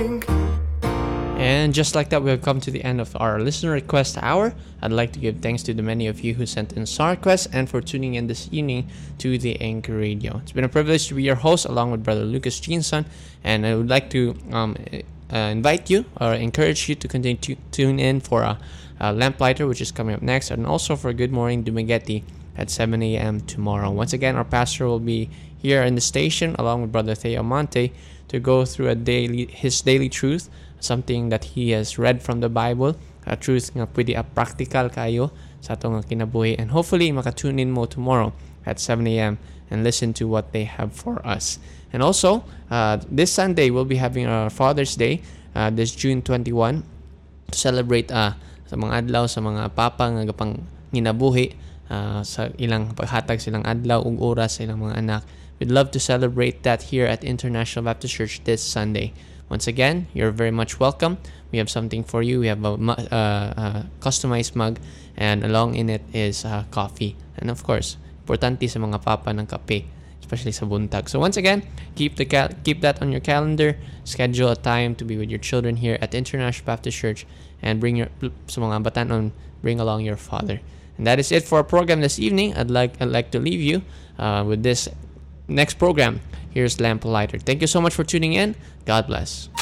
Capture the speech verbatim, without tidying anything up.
And just like that, we have come to the end of our listener request hour. I'd like to give thanks to the many of you who sent in song requests and for tuning in this evening to the Anchor Radio. It's been a privilege to be your host along with Brother Lucas Jeanson, and I would like to um, uh, invite you or encourage you to continue to tune in for a, a Lamplighter, which is coming up next, and also for Good Morning Dumaguete at seven a.m. tomorrow. Once again, our pastor will be here in the station along with Brother Theo Monte to go through a daily his daily truth, something that he has read from the Bible, a truth nga pwede a practical kayo sa atong kinabuhi. And hopefully, makatune in mo tomorrow at seven a.m. and listen to what they have for us. And also, uh, this Sunday, we'll be having our Father's Day, uh, this June twenty-first, to celebrate uh, sa mga adlaw, sa mga papa nga gapang ginabuhi, uh, sa ilang paghatag silang adlaw ug oras sa ilang mga anak. We'd love to celebrate that here at International Baptist Church this Sunday. Once again, you're very much welcome. We have something for you. We have a uh, uh, customized mug, and along in it is uh, coffee. And of course, importante sa mga papa ng kape, especially sa buntag. So once again, keep the cal- keep that on your calendar. Schedule a time to be with your children here at International Baptist Church, and bring your sa mga batanon, bring along your father. And that is it for our program this evening. I'd like I'd like to leave you uh, with this next program. Here's Lamplighter. Thank you so much for tuning in. God bless.